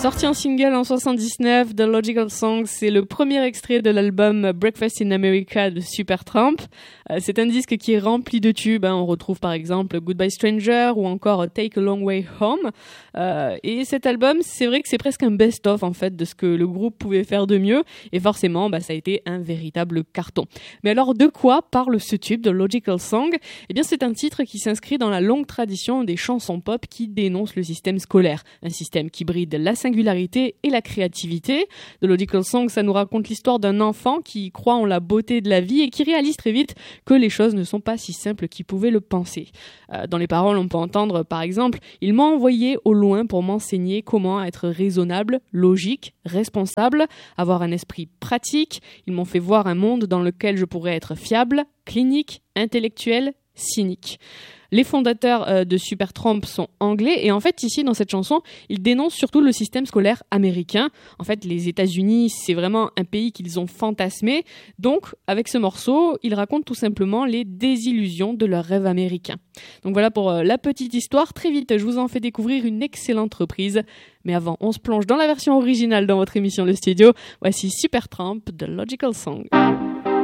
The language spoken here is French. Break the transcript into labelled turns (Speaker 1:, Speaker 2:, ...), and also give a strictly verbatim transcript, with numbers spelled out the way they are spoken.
Speaker 1: Sorti en single en soixante-dix-neuf, The Logical Song, c'est le premier extrait de l'album Breakfast in America de Supertramp. Euh, c'est un disque qui est rempli de tubes, hein. On retrouve par exemple Goodbye Stranger ou encore Take a Long Way Home. Euh, et cet album, c'est vrai que c'est presque un best-of en fait de ce que le groupe pouvait faire de mieux. Et forcément, bah, ça a été un véritable carton. Mais alors, de quoi parle ce tube, The Logical Song ? Eh bien, c'est un titre qui s'inscrit dans la longue tradition des chansons pop qui dénoncent le système scolaire. Un système qui bride la singularité et la créativité. The Logical Song, ça nous raconte l'histoire d'un enfant qui croit en la beauté de la vie et qui réalise très vite que les choses ne sont pas si simples qu'il pouvait le penser. Euh, dans les paroles, on peut entendre, par exemple, « Il m'a envoyé au loin pour m'enseigner comment être raisonnable, logique, responsable, avoir un esprit pratique. Ils m'ont fait voir un monde dans lequel je pourrais être fiable, clinique, intellectuel, cynique. » Les fondateurs euh, de Supertramp sont anglais et en fait ici dans cette chanson, ils dénoncent surtout le système scolaire américain. En fait, les États-Unis, c'est vraiment un pays qu'ils ont fantasmé. Donc, avec ce morceau, ils racontent tout simplement les désillusions de leur rêve américain. Donc voilà pour euh, la petite histoire. Très vite, je vous en fais découvrir une excellente reprise. Mais avant, on se plonge dans la version originale dans votre émission Le Studio. Voici Supertramp, The Logical Song.